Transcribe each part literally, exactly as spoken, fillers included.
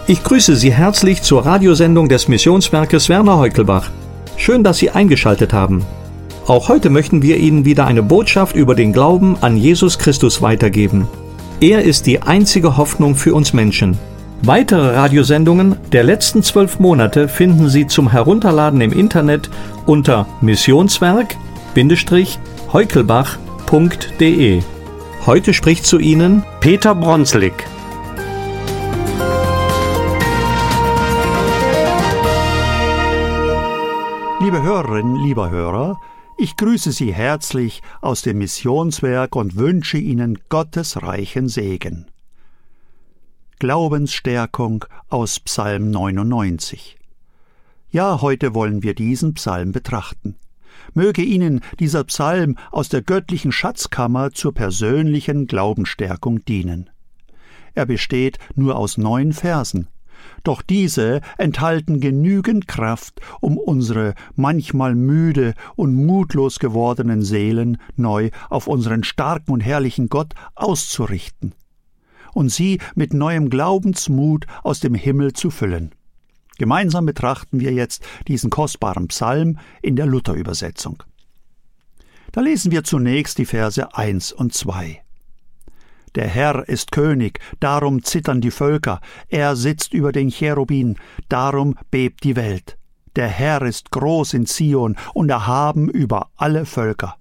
Ich grüße Sie herzlich zur Radiosendung des Missionswerkes Werner Heukelbach. Schön, dass Sie eingeschaltet haben. Auch heute möchten wir Ihnen wieder eine Botschaft über den Glauben an Jesus Christus weitergeben. Er ist die einzige Hoffnung für uns Menschen. Weitere Radiosendungen der letzten zwölf Monate finden Sie zum Herunterladen im Internet unter missionswerk-heukelbach punkt de. Heute spricht zu Ihnen Peter Bronslik. Liebe Hörerinnen, lieber Hörer, ich grüße Sie herzlich aus dem Missionswerk und wünsche Ihnen Gottes reichen Segen. Glaubensstärkung aus Psalm neunundneunzig. Ja, heute wollen wir diesen Psalm betrachten. Möge Ihnen dieser Psalm aus der göttlichen Schatzkammer zur persönlichen Glaubensstärkung dienen. Er besteht nur aus neun Versen. Doch diese enthalten genügend Kraft, um unsere manchmal müde und mutlos gewordenen Seelen neu auf unseren starken und herrlichen Gott auszurichten und sie mit neuem Glaubensmut aus dem Himmel zu füllen. Gemeinsam betrachten wir jetzt diesen kostbaren Psalm in der Luther-Übersetzung. Da lesen wir zunächst die Verse eins und zwei. Der Herr ist König, darum zittern die Völker. Er sitzt über den Cherubin, darum bebt die Welt. Der Herr ist groß in Zion und erhaben über alle Völker.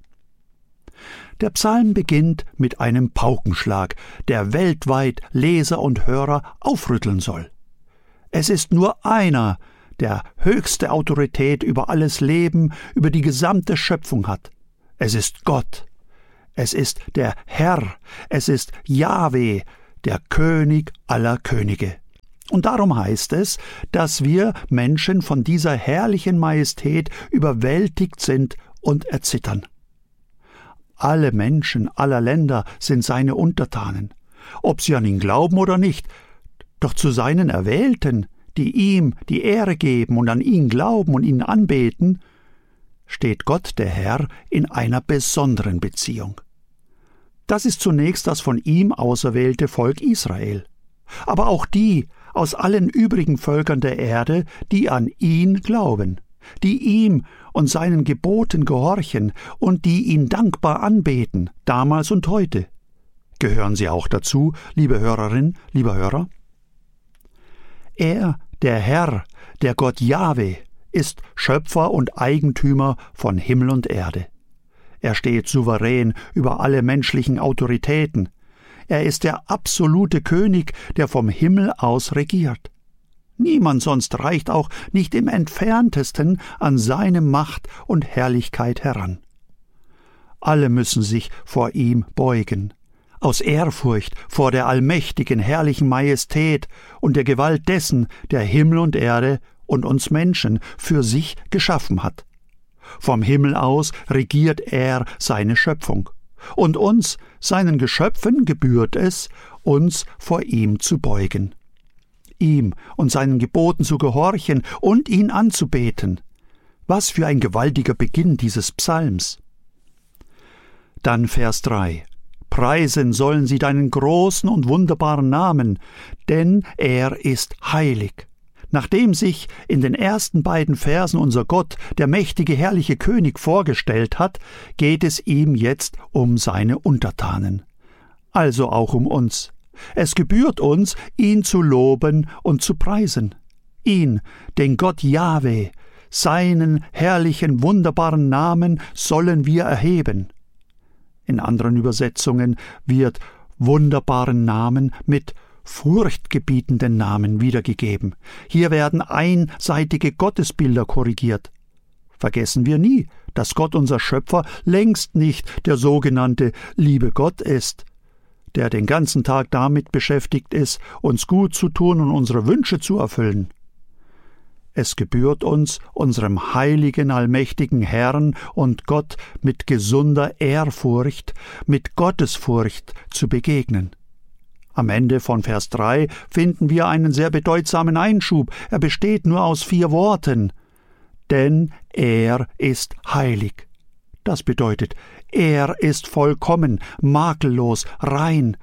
Der Psalm beginnt mit einem Paukenschlag, der weltweit Leser und Hörer aufrütteln soll. Es ist nur einer, der höchste Autorität über alles Leben, über die gesamte Schöpfung hat. Es ist Gott. Es ist der Herr, es ist Jahwe, der König aller Könige. Und darum heißt es, dass wir Menschen von dieser herrlichen Majestät überwältigt sind und erzittern. Alle Menschen aller Länder sind seine Untertanen, ob sie an ihn glauben oder nicht, doch zu seinen Erwählten, die ihm die Ehre geben und an ihn glauben und ihn anbeten, steht Gott der Herr in einer besonderen Beziehung. Das ist zunächst das von ihm auserwählte Volk Israel, aber auch die aus allen übrigen Völkern der Erde, die an ihn glauben, die ihm und seinen Geboten gehorchen und die ihn dankbar anbeten, damals und heute. Gehören Sie auch dazu, liebe Hörerin, lieber Hörer? Er, der Herr, der Gott Jahwe, ist Schöpfer und Eigentümer von Himmel und Erde. Er steht souverän über alle menschlichen Autoritäten. Er ist der absolute König, der vom Himmel aus regiert. Niemand sonst reicht auch nicht im entferntesten an seine Macht und Herrlichkeit heran. Alle müssen sich vor ihm beugen, aus Ehrfurcht vor der allmächtigen, herrlichen Majestät und der Gewalt dessen, der Himmel und Erde und uns Menschen für sich geschaffen hat. Vom Himmel aus regiert er seine Schöpfung. Und uns, seinen Geschöpfen, gebührt es, uns vor ihm zu beugen, ihm und seinen Geboten zu gehorchen und ihn anzubeten. Was für ein gewaltiger Beginn dieses Psalms. Dann Vers drei. Preisen sollen sie deinen großen und wunderbaren Namen, denn er ist heilig. Nachdem sich in den ersten beiden Versen unser Gott, der mächtige, herrliche König, vorgestellt hat, geht es ihm jetzt um seine Untertanen, also auch um uns. Es gebührt uns, ihn zu loben und zu preisen. Ihn, den Gott Jahwe, seinen herrlichen, wunderbaren Namen sollen wir erheben. In anderen Übersetzungen wird wunderbaren Namen mit furchtgebietenden Namen wiedergegeben. Hier werden einseitige Gottesbilder korrigiert. Vergessen wir nie, dass Gott, unser Schöpfer, längst nicht der sogenannte liebe Gott ist, der den ganzen Tag damit beschäftigt ist, uns gut zu tun und unsere Wünsche zu erfüllen. Es gebührt uns, unserem heiligen, allmächtigen Herrn und Gott mit gesunder Ehrfurcht, mit Gottesfurcht zu begegnen. Am Ende von Vers drei finden wir einen sehr bedeutsamen Einschub. Er besteht nur aus vier Worten. Denn er ist heilig. Das bedeutet, er ist vollkommen, makellos, rein.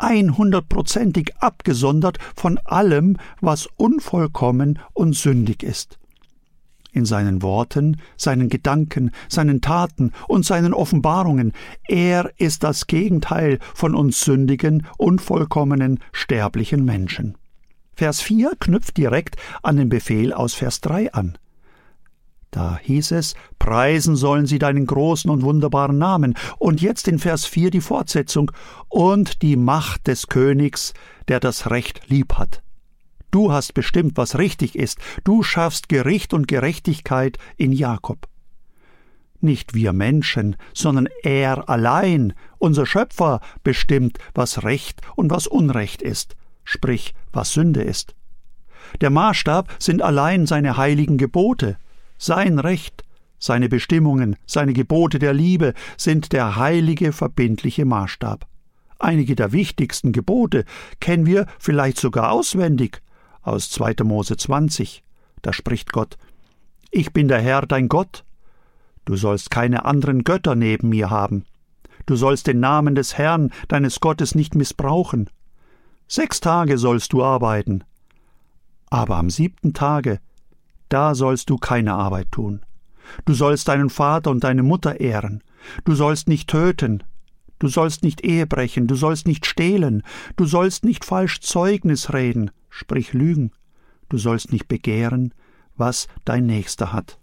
hundertprozentig abgesondert von allem, was unvollkommen und sündig ist. In seinen Worten, seinen Gedanken, seinen Taten und seinen Offenbarungen, er ist das Gegenteil von uns sündigen, unvollkommenen, sterblichen Menschen. Vers vier knüpft direkt an den Befehl aus Vers drei an. Da hieß es, preisen sollen sie deinen großen und wunderbaren Namen. Und jetzt in Vers vier die Fortsetzung, und die Macht des Königs, der das Recht lieb hat. Du hast bestimmt, was richtig ist. Du schaffst Gericht und Gerechtigkeit in Jakob. Nicht wir Menschen, sondern er allein, unser Schöpfer, bestimmt, was Recht und was Unrecht ist, sprich, was Sünde ist. Der Maßstab sind allein seine heiligen Gebote. Sein Recht, seine Bestimmungen, seine Gebote der Liebe sind der heilige, verbindliche Maßstab. Einige der wichtigsten Gebote kennen wir vielleicht sogar auswendig. Aus zweiter Mose zwanzig, da spricht Gott: Ich bin der Herr, dein Gott. Du sollst keine anderen Götter neben mir haben. Du sollst den Namen des Herrn, deines Gottes, nicht missbrauchen. Sechs Tage sollst du arbeiten. Aber am siebten Tage, da sollst du keine Arbeit tun. Du sollst deinen Vater und deine Mutter ehren. Du sollst nicht töten. Du sollst nicht Ehe brechen. Du sollst nicht stehlen. Du sollst nicht falsch Zeugnis reden, sprich lügen. Du sollst nicht begehren, was dein Nächster hat.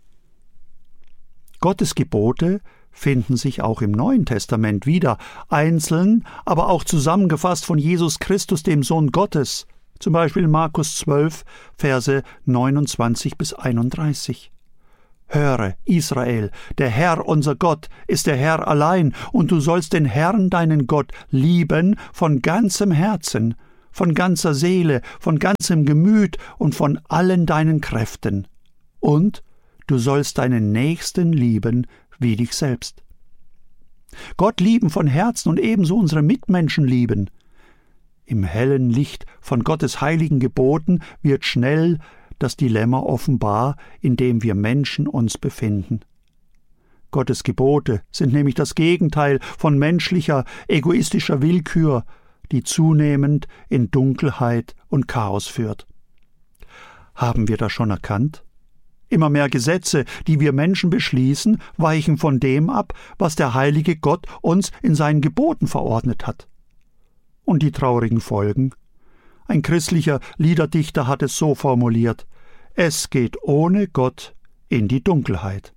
Gottes Gebote finden sich auch im Neuen Testament wieder, einzeln, aber auch zusammengefasst von Jesus Christus, dem Sohn Gottes, zum Beispiel Markus zwölf, Verse neunundzwanzig bis einunddreißig. Höre, Israel, der Herr, unser Gott, ist der Herr allein, und du sollst den Herrn, deinen Gott, lieben von ganzem Herzen, von ganzer Seele, von ganzem Gemüt und von allen deinen Kräften. Und du sollst deinen Nächsten lieben wie dich selbst. Gott lieben von Herzen und ebenso unsere Mitmenschen lieben. Im hellen Licht von Gottes heiligen Geboten wird schnell das Dilemma offenbar, in dem wir Menschen uns befinden. Gottes Gebote sind nämlich das Gegenteil von menschlicher, egoistischer Willkür, die zunehmend in Dunkelheit und Chaos führt. Haben wir das schon erkannt? Immer mehr Gesetze, die wir Menschen beschließen, weichen von dem ab, was der heilige Gott uns in seinen Geboten verordnet hat. Und die traurigen Folgen? Ein christlicher Liederdichter hat es so formuliert: Es geht ohne Gott in die Dunkelheit.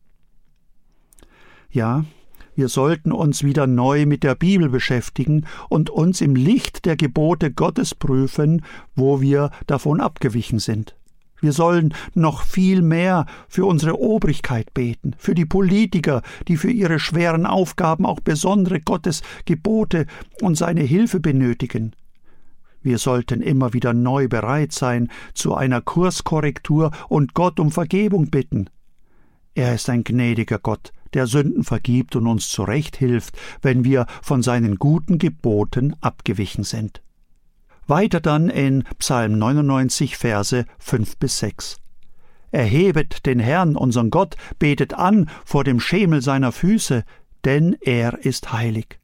Ja, wir sollten uns wieder neu mit der Bibel beschäftigen und uns im Licht der Gebote Gottes prüfen, wo wir davon abgewichen sind. Wir sollen noch viel mehr für unsere Obrigkeit beten, für die Politiker, die für ihre schweren Aufgaben auch besondere Gottes Gebote und seine Hilfe benötigen. Wir sollten immer wieder neu bereit sein zu einer Kurskorrektur und Gott um Vergebung bitten. Er ist ein gnädiger Gott, der Sünden vergibt und uns zurechthilft, wenn wir von seinen guten Geboten abgewichen sind. Weiter dann in Psalm neunundneunzig, Verse fünf bis sechs. Erhebet den Herrn, unseren Gott, betet an vor dem Schemel seiner Füße, denn er ist heilig.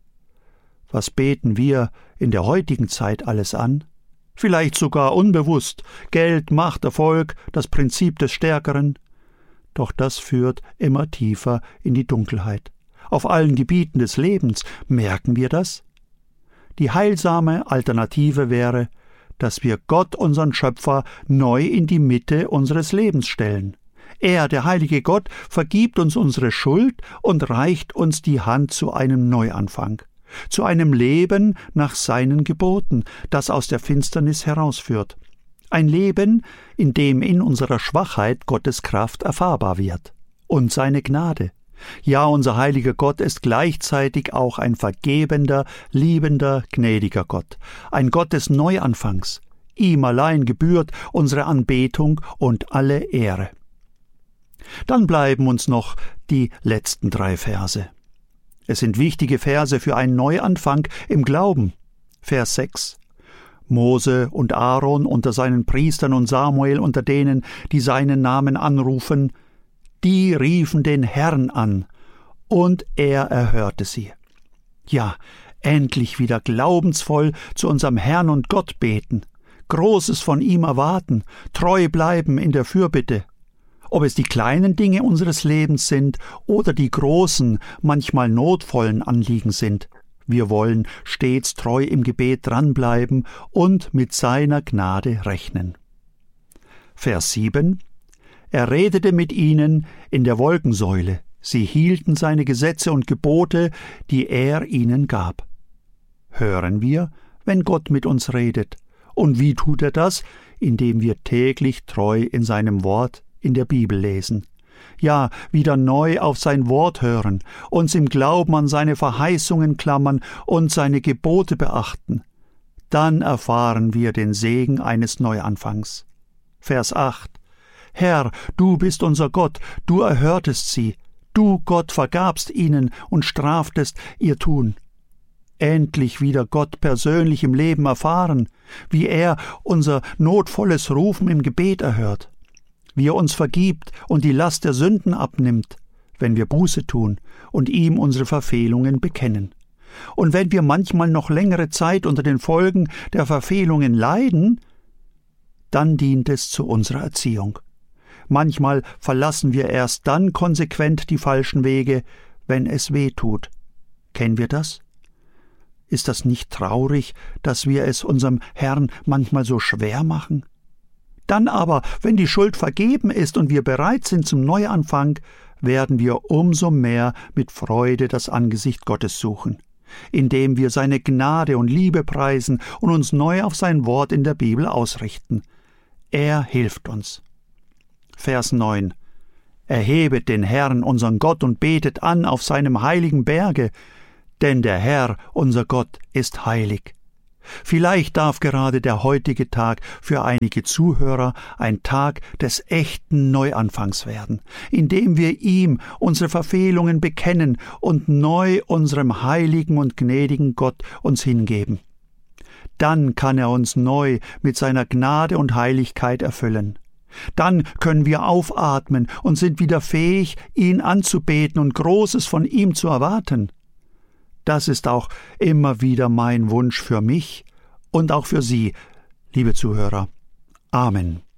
Was beten wir in der heutigen Zeit alles an? Vielleicht sogar unbewusst: Geld, Macht, Erfolg, das Prinzip des Stärkeren. Doch das führt immer tiefer in die Dunkelheit. Auf allen Gebieten des Lebens. Merken wir das? Die heilsame Alternative wäre, dass wir Gott, unseren Schöpfer, neu in die Mitte unseres Lebens stellen. Er, der heilige Gott, vergibt uns unsere Schuld und reicht uns die Hand zu einem Neuanfang, zu einem Leben nach seinen Geboten, das aus der Finsternis herausführt. Ein Leben, in dem in unserer Schwachheit Gottes Kraft erfahrbar wird und seine Gnade. Ja, unser heiliger Gott ist gleichzeitig auch ein vergebender, liebender, gnädiger Gott, ein Gott des Neuanfangs. Ihm allein gebührt unsere Anbetung und alle Ehre. Dann bleiben uns noch die letzten drei Verse. Es sind wichtige Verse für einen Neuanfang im Glauben. Vers sechs. Mose und Aaron unter seinen Priestern und Samuel unter denen, die seinen Namen anrufen, die riefen den Herrn an, und er erhörte sie. Ja, endlich wieder glaubensvoll zu unserem Herrn und Gott beten, Großes von ihm erwarten, treu bleiben in der Fürbitte. Ob es die kleinen Dinge unseres Lebens sind oder die großen, manchmal notvollen Anliegen sind, wir wollen stets treu im Gebet dranbleiben und mit seiner Gnade rechnen. Vers sieben. Er redete mit ihnen in der Wolkensäule, sie hielten seine Gesetze und Gebote, die er ihnen gab. Hören wir, wenn Gott mit uns redet. Und wie tut er das? Indem wir täglich treu in seinem Wort in der Bibel lesen. Ja, wieder neu auf sein Wort hören, uns im Glauben an seine Verheißungen klammern und seine Gebote beachten. Dann erfahren wir den Segen eines Neuanfangs. Vers acht. Herr, du bist unser Gott, du erhörtest sie, du, Gott, vergabst ihnen und straftest ihr Tun. Endlich wieder Gott persönlich im Leben erfahren, wie er unser notvolles Rufen im Gebet erhört, wie er uns vergibt und die Last der Sünden abnimmt, wenn wir Buße tun und ihm unsere Verfehlungen bekennen. Und wenn wir manchmal noch längere Zeit unter den Folgen der Verfehlungen leiden, dann dient es zu unserer Erziehung. Manchmal verlassen wir erst dann konsequent die falschen Wege, wenn es weh tut. Kennen wir das? Ist das nicht traurig, dass wir es unserem Herrn manchmal so schwer machen? Dann aber, wenn die Schuld vergeben ist und wir bereit sind zum Neuanfang, werden wir umso mehr mit Freude das Angesicht Gottes suchen, indem wir seine Gnade und Liebe preisen und uns neu auf sein Wort in der Bibel ausrichten. Er hilft uns. Vers neun. Erhebet den Herrn, unseren Gott, und betet an auf seinem heiligen Berge, denn der Herr, unser Gott, ist heilig. Vielleicht darf gerade der heutige Tag für einige Zuhörer ein Tag des echten Neuanfangs werden, indem wir ihm unsere Verfehlungen bekennen und neu unserem heiligen und gnädigen Gott uns hingeben. Dann kann er uns neu mit seiner Gnade und Heiligkeit erfüllen. Dann können wir aufatmen und sind wieder fähig, ihn anzubeten und Großes von ihm zu erwarten. Das ist auch immer wieder mein Wunsch für mich und auch für Sie, liebe Zuhörer. Amen.